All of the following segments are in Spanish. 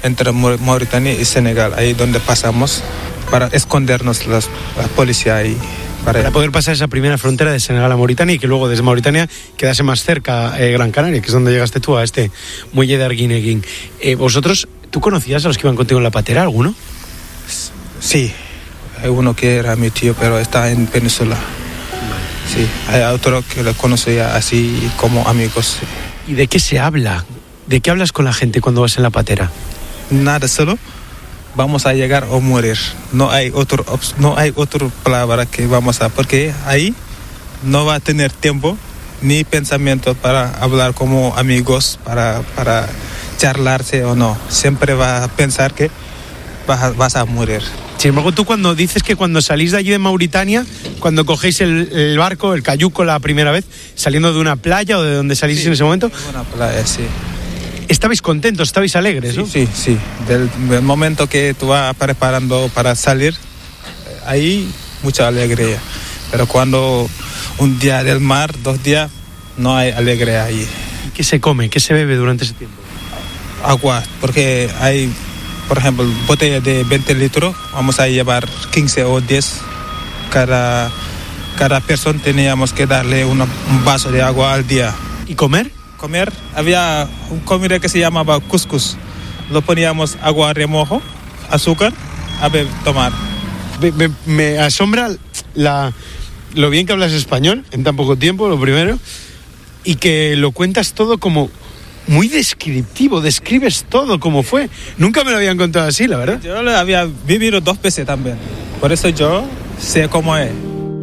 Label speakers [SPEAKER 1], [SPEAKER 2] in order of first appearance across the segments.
[SPEAKER 1] entre Mauritania y Senegal, ahí donde pasamos para escondernos la policía ahí.
[SPEAKER 2] Para poder pasar esa primera frontera de Senegal a Mauritania y que luego desde Mauritania quedase más cerca Gran Canaria, que es donde llegaste tú, a este muelle de Arguineguín. ¿Vosotros, tú conocías a los que iban contigo en la patera, alguno?
[SPEAKER 1] Sí, hay uno que era mi tío, pero está en Península. Sí, hay otro que lo conocía así como amigos.
[SPEAKER 2] ¿Y de qué se habla? ¿De qué hablas con la gente cuando vas en la patera?
[SPEAKER 1] Nada, solo vamos a llegar o morir. No hay otra palabra que vamos a... Porque ahí no va a tener tiempo ni pensamiento para hablar como amigos, para charlarse o no. Siempre va a pensar que vas a morir.
[SPEAKER 2] Sin embargo, tú cuando dices que cuando salís de allí de Mauritania, cuando cogéis el barco, el cayuco la primera vez, saliendo de una playa o de donde salís en ese momento...
[SPEAKER 1] Una playa, sí.
[SPEAKER 2] Estabais contentos, estabais alegres, ¿no?
[SPEAKER 1] Sí. Del momento que tú vas preparando para salir, ahí mucha alegría. Pero cuando un día del mar, 2 días, no hay alegría ahí.
[SPEAKER 2] ¿Qué se come? ¿Qué se bebe durante ese tiempo?
[SPEAKER 1] Agua, porque hay, por ejemplo, botella de 20 litros, vamos a llevar 15 o 10. Cada persona teníamos que darle un vaso de agua al día.
[SPEAKER 2] ¿Y comer?
[SPEAKER 1] Había un comida que se llamaba couscous. Lo poníamos agua, remojo, azúcar, a tomar.
[SPEAKER 2] Me asombra lo bien que hablas español en tan poco tiempo, lo primero, y que lo cuentas todo como muy descriptivo, describes todo como fue. Nunca me lo habían contado así, la verdad.
[SPEAKER 1] Yo lo había vivido 2 veces también, por eso yo sé cómo es.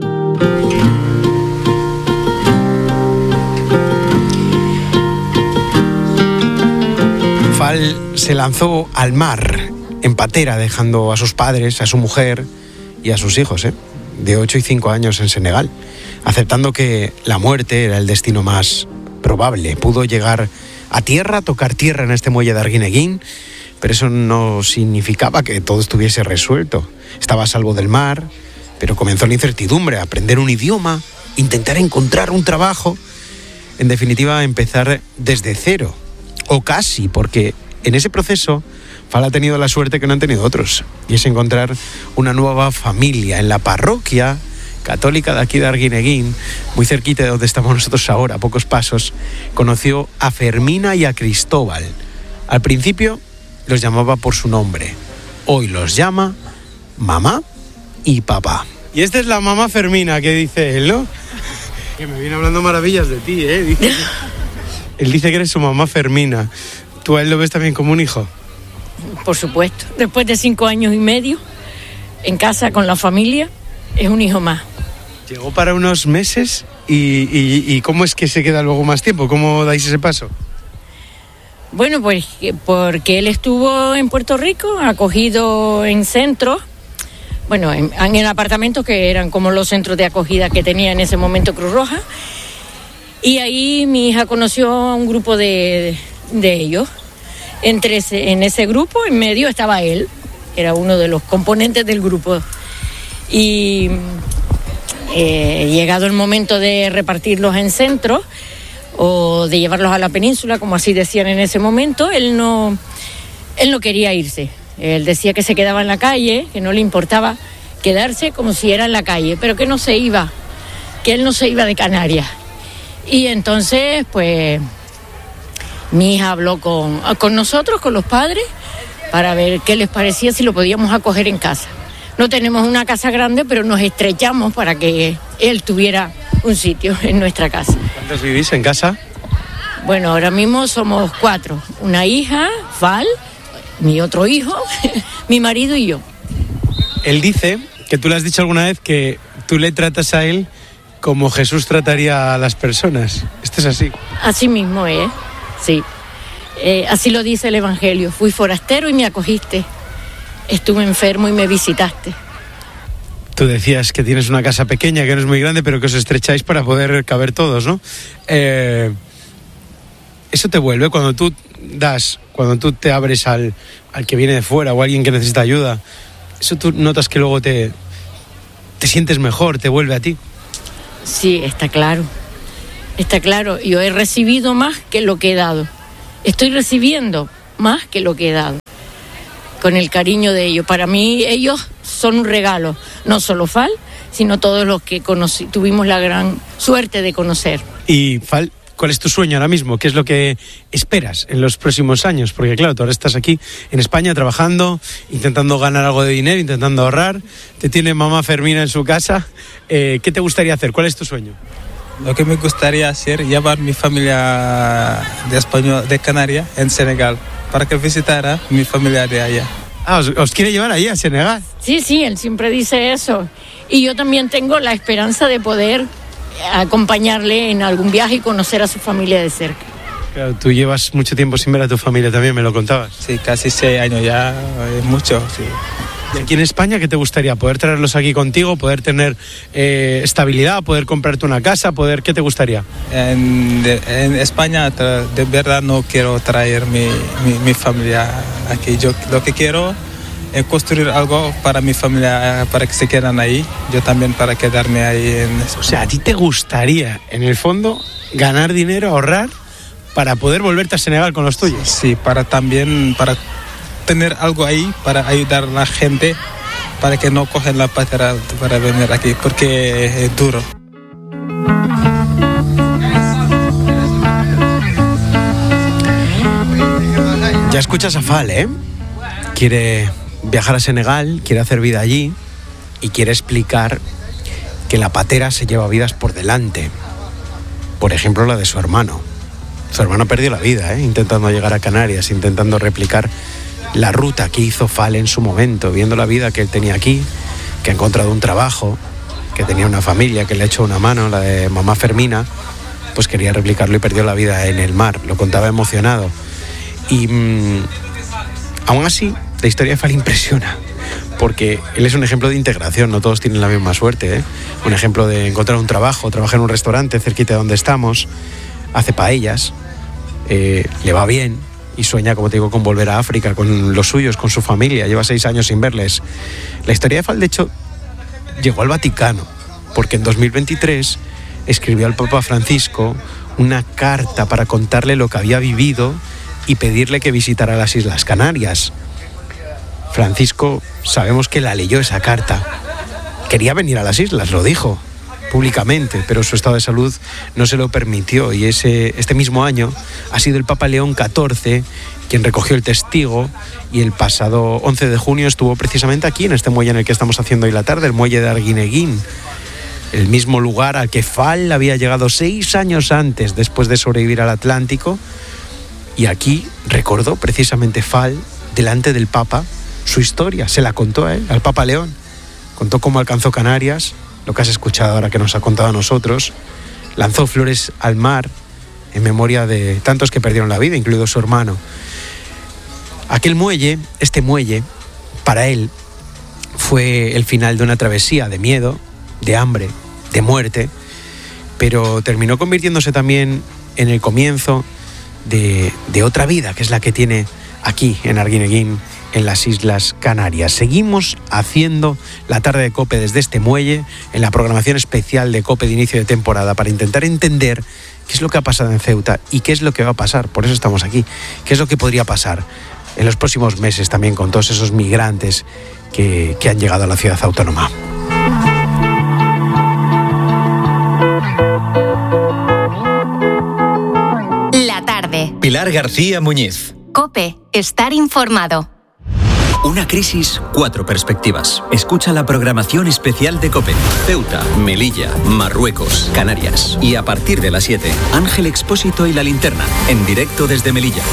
[SPEAKER 2] Fall se lanzó al mar en patera, dejando a sus padres, a su mujer y a sus hijos, de 8 y 5 años en Senegal, aceptando que la muerte era el destino más probable. Pudo llegar a tierra, tocar tierra en este muelle de Arguineguín, pero eso no significaba que todo estuviese resuelto. Estaba a salvo del mar, pero comenzó la incertidumbre, aprender un idioma, intentar encontrar un trabajo, en definitiva empezar desde cero. O casi, porque en ese proceso Fall ha tenido la suerte que no han tenido otros, y es encontrar una nueva familia en la parroquia católica de aquí de Arguineguín, muy cerquita de donde estamos nosotros ahora, a pocos pasos. Conoció a Fermina y a Cristóbal. Al principio los llamaba por su nombre, hoy los llama mamá y papá. Y esta es la mamá Fermina, que dice él, ¿no? Que me viene hablando maravillas de ti, dice. Él dice que eres su mamá Fermina. ¿Tú a él lo ves también como un hijo?
[SPEAKER 3] Por supuesto. Después de 5 años y medio, en casa con la familia, es un hijo más.
[SPEAKER 2] Llegó para unos meses y ¿cómo es que se queda luego más tiempo? ¿Cómo dais ese paso?
[SPEAKER 3] Bueno, pues porque él estuvo en Puerto Rico, acogido en centros, bueno, en apartamentos que eran como los centros de acogida que tenía en ese momento Cruz Roja. Y ahí mi hija conoció a un grupo de ellos. En ese grupo, en medio, estaba él, era uno de los componentes del grupo. Y llegado el momento de repartirlos en centros o de llevarlos a la península, como así decían en ese momento, él no quería irse. Él decía que se quedaba en la calle, que no le importaba quedarse como si era en la calle, pero que no se iba, que él no se iba de Canarias. Y entonces, pues, mi hija habló con nosotros, con los padres, para ver qué les parecía si lo podíamos acoger en casa. No tenemos una casa grande, pero nos estrechamos para que él tuviera un sitio en nuestra casa.
[SPEAKER 2] ¿Cuántos vivís en casa?
[SPEAKER 3] Bueno, ahora mismo somos 4. Una hija, Fall, mi otro hijo, mi marido y yo.
[SPEAKER 2] Él dice que tú le has dicho alguna vez que tú le tratas a él como Jesús trataría a las personas. ¿Esto es así?
[SPEAKER 3] Así mismo es, sí. Así lo dice el Evangelio. Fui forastero y me acogiste. Estuve enfermo y me visitaste.
[SPEAKER 2] Tú decías que tienes una casa pequeña, que no es muy grande, pero que os estrecháis para poder caber todos, ¿no? Eso te vuelve cuando tú te abres al que viene de fuera o a alguien que necesita ayuda. Eso tú notas que luego te sientes mejor, te vuelve a ti.
[SPEAKER 3] Sí, está claro. Está claro. Yo he recibido más que lo que he dado. Estoy recibiendo más que lo que he dado. con el cariño de ellos. Para mí ellos son un regalo, no solo Fal, sino todos los que tuvimos la gran suerte de conocer.
[SPEAKER 2] Y Fal, ¿cuál es tu sueño ahora mismo? ¿Qué es lo que esperas en los próximos años? Porque claro, tú ahora estás aquí en España trabajando, intentando ganar algo de dinero, intentando ahorrar. Te tiene mamá Fermina en su casa. ¿Qué te gustaría hacer? ¿Cuál es tu sueño?
[SPEAKER 1] Lo que me gustaría hacer, llevar mi familia de Canarias en Senegal, para que visitara mi familia de allá.
[SPEAKER 2] ¿Os quiere llevar allí a Senegal?
[SPEAKER 3] Sí, él siempre dice eso. Y yo también tengo la esperanza de poder acompañarle en algún viaje y conocer a su familia de cerca.
[SPEAKER 2] Claro, tú llevas mucho tiempo sin ver a tu familia también, me lo contabas.
[SPEAKER 1] Sí, casi 6 años ya, es mucho, sí.
[SPEAKER 2] ¿Y aquí en España qué te gustaría? ¿Poder traerlos aquí contigo? ¿Poder tener estabilidad? ¿Poder comprarte una casa? ¿Qué te gustaría?
[SPEAKER 1] En España de verdad no quiero traer mi familia aquí. Yo lo que quiero es construir algo para mi familia, para que se quedan ahí. Yo también para quedarme ahí en España.
[SPEAKER 2] O sea, ¿a ti te gustaría, en el fondo, ganar dinero, ahorrar, para poder volverte a Senegal con los tuyos?
[SPEAKER 1] Sí, para tener algo ahí para ayudar a la gente, para que no cogen la patera para venir aquí, porque es duro.
[SPEAKER 2] Ya escuchas a Fal, ¿eh? Quiere viajar a Senegal, quiere hacer vida allí y quiere explicar que la patera se lleva vidas por delante. Por ejemplo, la de su hermano. Su hermano perdió la vida, intentando llegar a Canarias, intentando replicar la ruta que hizo Fal en su momento, viendo la vida que él tenía aquí, que ha encontrado un trabajo, que tenía una familia, que le ha hecho una mano, la de mamá Fermina, pues quería replicarlo y perdió la vida en el mar. Lo contaba emocionado. Y aún así, la historia de Fal impresiona, porque él es un ejemplo de integración, no todos tienen la misma suerte, Un ejemplo de encontrar un trabajo, trabajar en un restaurante cerquita de donde estamos, hace paellas, le va bien y sueña, como te digo, con volver a África, con los suyos, con su familia. Lleva 6 años sin verles. La historia de Fal, de hecho, llegó al Vaticano, porque en 2023 escribió al Papa Francisco una carta para contarle lo que había vivido y pedirle que visitara las Islas Canarias. Francisco, sabemos que la leyó esa carta. Quería venir a las islas, lo dijo públicamente, pero su estado de salud no se lo permitió, y este mismo año ha sido el Papa León XIV quien recogió el testigo, y el pasado 11 de junio estuvo precisamente aquí, en este muelle en el que estamos haciendo hoy la tarde, el muelle de Arguineguín, el mismo lugar al que Fal había llegado 6 años antes, después de sobrevivir al Atlántico, y aquí recordó precisamente Fal, delante del Papa, su historia, se la contó a él, al Papa León. Contó cómo alcanzó Canarias, lo que has escuchado ahora que nos ha contado a nosotros. Lanzó flores al mar en memoria de tantos que perdieron la vida, incluido su hermano. Aquel muelle, este muelle, para él fue el final de una travesía de miedo, de hambre, de muerte, pero terminó convirtiéndose también en el comienzo de otra vida, que es la que tiene aquí en Arguineguín, en las Islas Canarias. Seguimos haciendo la tarde de COPE desde este muelle, en la programación especial de COPE de inicio de temporada, para intentar entender qué es lo que ha pasado en Ceuta y qué es lo que va a pasar. Por eso estamos aquí. ¿Qué es lo que podría pasar en los próximos meses también con todos esos migrantes que han llegado a la ciudad autónoma?
[SPEAKER 4] La tarde.
[SPEAKER 5] Pilar García Muñiz.
[SPEAKER 4] COPE. Estar informado.
[SPEAKER 5] Una crisis, 4 perspectivas. Escucha la programación especial de COPE. Ceuta, Melilla, Marruecos, Canarias. Y a partir de las 7, Ángel Expósito y La Linterna, en directo desde Melilla.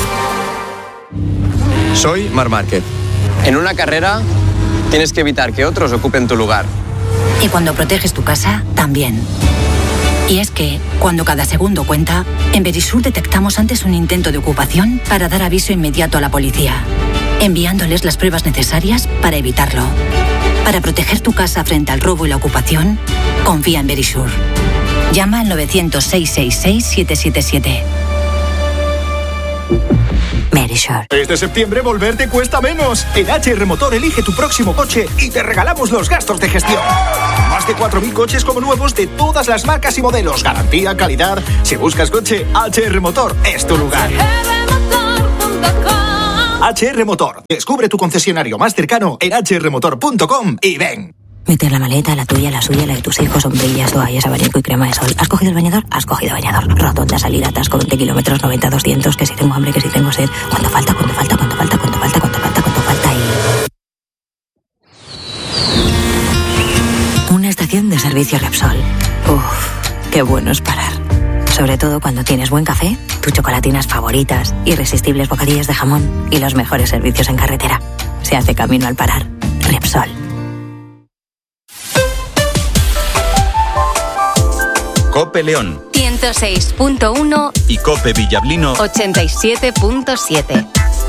[SPEAKER 6] Soy Marc Márquez. En una carrera tienes que evitar que otros ocupen tu lugar.
[SPEAKER 7] Y cuando proteges tu casa, también. Y es que, cuando cada segundo cuenta, en Verisur detectamos antes un intento de ocupación para dar aviso inmediato a la policía, enviándoles las pruebas necesarias para evitarlo. Para proteger tu casa frente al robo y la ocupación, confía en Verisur. Llama al 900-666-777. Verisur.
[SPEAKER 8] Este septiembre volverte cuesta menos. En HR Motor elige tu próximo coche y te regalamos los gastos de gestión. Más de 4.000 coches como nuevos de todas las marcas y modelos. Garantía, calidad. Si buscas coche, HR Motor es tu lugar. HR Motor. Descubre tu concesionario más cercano en hrmotor.com y ven.
[SPEAKER 7] Meter la maleta, la tuya, la suya, la de tus hijos, sombrillas, toallas, abanico y crema de sol. ¿Has cogido el bañador? Has cogido bañador. Rotonda, salida, atasco, 20 kilómetros, 90, 200, que si tengo hambre, que si tengo sed. ¿Cuánto falta? ¿Cuánto falta? ¿Cuánto falta? ¿Cuánto falta? ¿Cuánto falta? ¿Cuánto falta? Y... una estación de servicio Repsol. Uf, qué bueno es parar. Sobre todo cuando tienes buen café, tus chocolatinas favoritas, irresistibles bocadillos de jamón y los mejores servicios en carretera. Se hace camino al parar. Repsol.
[SPEAKER 9] Cope León
[SPEAKER 4] 106.1
[SPEAKER 9] y Cope Villablino
[SPEAKER 4] 87.7.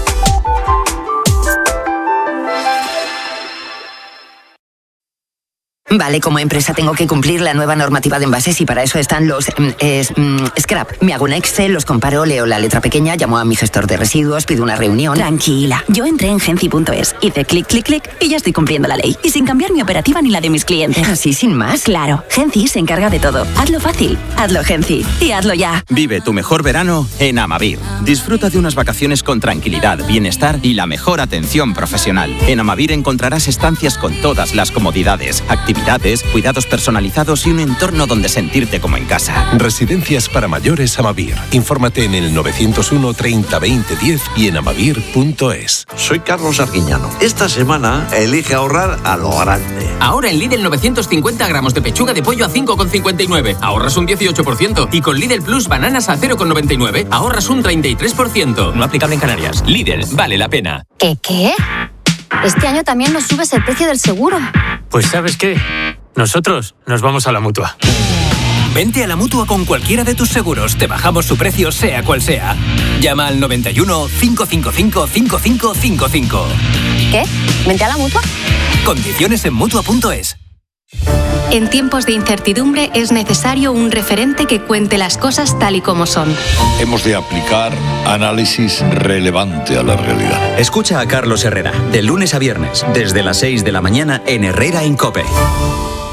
[SPEAKER 7] Vale, como empresa tengo que cumplir la nueva normativa de envases y para eso están los scrap. Me hago un Excel, los comparo, leo la letra pequeña, llamo a mi gestor de residuos, pido una reunión. Tranquila, yo entré en Genci.es, hice clic, clic, clic y ya estoy cumpliendo la ley. Y sin cambiar mi operativa ni la de mis clientes. ¿Así sin más? Claro, Genci se encarga de todo. Hazlo fácil, hazlo Genci y hazlo ya.
[SPEAKER 5] Vive tu mejor verano en Amavir. Disfruta de unas vacaciones con tranquilidad, bienestar y la mejor atención profesional. En Amavir encontrarás estancias con todas las comodidades, actividades, cuidados personalizados y un entorno donde sentirte como en casa.
[SPEAKER 10] Residencias para mayores Amavir. Infórmate en el 901 30 20 10 y en amavir.es.
[SPEAKER 11] Soy Carlos Arguiñano. Esta semana elige ahorrar a lo grande.
[SPEAKER 12] Ahora en Lidl 950 gramos de pechuga de pollo a 5,59. Ahorras un 18%. Y con Lidl Plus bananas a 0,99. Ahorras un 33%. No aplicable en Canarias. Lidl, vale la pena.
[SPEAKER 4] ¿Qué? Este año también nos subes el precio del seguro.
[SPEAKER 13] Pues ¿sabes qué? Nosotros nos vamos a la Mutua.
[SPEAKER 14] Vente a la Mutua con cualquiera de tus seguros. Te bajamos su precio sea cual sea. Llama al 91 555 5555.
[SPEAKER 4] ¿Qué? ¿Vente a la Mutua?
[SPEAKER 14] Condiciones en Mutua.es.
[SPEAKER 4] En tiempos de incertidumbre es necesario un referente que cuente las cosas tal y como son.
[SPEAKER 15] Hemos de aplicar análisis relevante a la realidad.
[SPEAKER 5] Escucha a Carlos Herrera, de lunes a viernes, desde las 6 de la mañana en Herrera en COPE.